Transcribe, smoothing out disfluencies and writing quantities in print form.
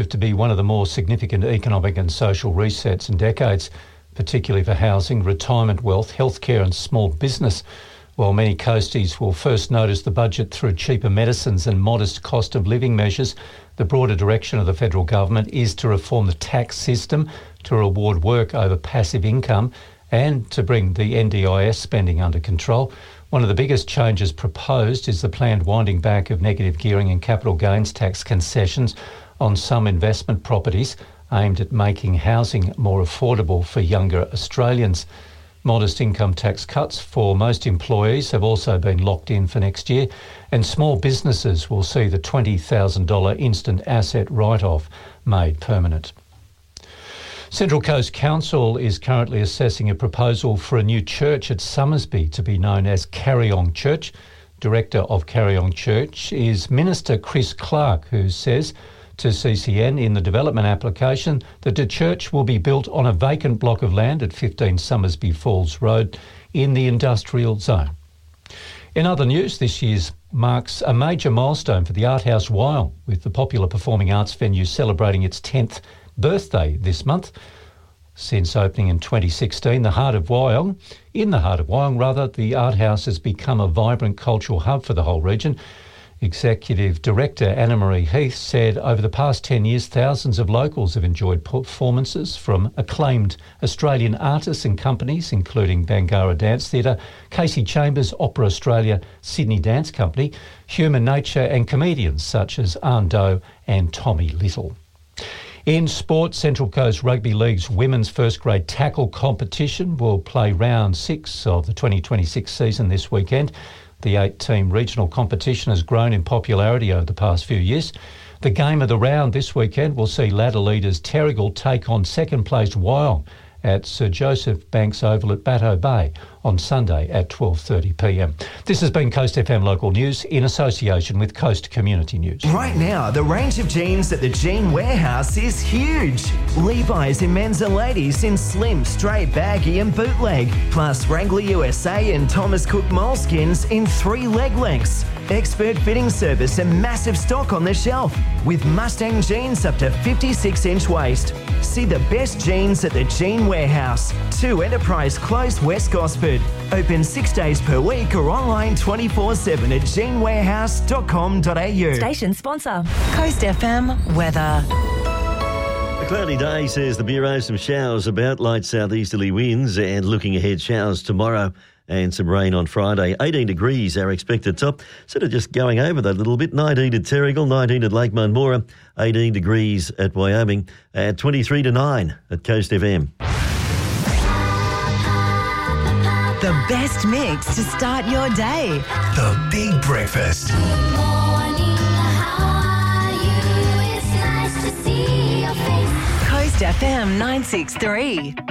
to be one of the more significant economic and social resets in decades, particularly for housing, retirement wealth, healthcare and small business. While many coasties will first notice the budget through cheaper medicines and modest cost of living measures, the broader direction of the federal government is to reform the tax system to reward work over passive income and to bring the NDIS spending under control. One of the biggest changes proposed is the planned winding back of negative gearing and capital gains tax concessions on some investment properties aimed at making housing more affordable for younger Australians. Modest income tax cuts for most employees have also been locked in for next year, and small businesses will see the $20,000 instant asset write-off made permanent. Central Coast Council is currently assessing a proposal for a new church at Summersby to be known as Carryong Church. Director of Carryong Church is Minister Chris Clark, who says to CCN in the development application that the church will be built on a vacant block of land at 15 Summersby Falls Road in the industrial zone. In other news, this year marks a major milestone for the Art House Wyong, with the popular performing arts venue celebrating its 10th birthday this month. Since opening in 2016, in the heart of Wyong, the Art House has become a vibrant cultural hub for the whole region. Executive Director Anna-Marie Heath said over the past 10 years, thousands of locals have enjoyed performances from acclaimed Australian artists and companies, including Bangarra Dance Theatre, Casey Chambers, Opera Australia, Sydney Dance Company, Human Nature and comedians such as Arndo and Tommy Little. In sport, Central Coast Rugby League's women's first grade tackle competition will play round 6 of the 2026 season this weekend. The 8-team regional competition has grown in popularity over the past few years. The game of the round this weekend will see ladder leaders Terrigal take on second-placed Wyong at Sir Joseph Banks Oval at Batto Bay on Sunday at 12:30pm. This has been Coast FM Local News in association with Coast Community News. Right now, the range of jeans at the Jean Warehouse is huge. Levi's in men's and ladies in slim, straight, baggy and bootleg. Plus Wrangler USA and Thomas Cook moleskins in 3 leg lengths. Expert fitting service and massive stock on the shelf. With Mustang jeans up to 56-inch waist. See the best jeans at the Jean Warehouse. 2 Enterprise Close, West Gosford. Open 6 days per week or online 24/7 at jeanwarehouse.com.au. Station sponsor, Coast FM weather. A cloudy day, says the Bureau. Some showers about, light southeasterly winds, and looking ahead, showers tomorrow and some rain on Friday. 18 degrees our expected top. Sort of just going over that a little bit. 19 at Terrigal, 19 at Lake Munmora, 18 degrees at Wyoming, and 23-9 at Coast FM. The best mix to start your day. The Big Breakfast. Good morning, how are you? It's nice to see your face. Coast FM 963.